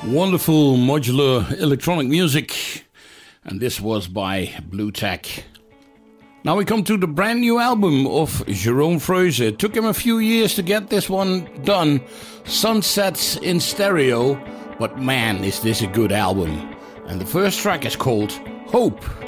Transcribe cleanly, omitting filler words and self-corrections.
Wonderful modular electronic music, and this was by Blue Tack. Now we come to the brand new album of Jerome Froese. It took him a few years to get this one done, Sunsets in Stereo, but man, is this a good album. And the first track is called Hope.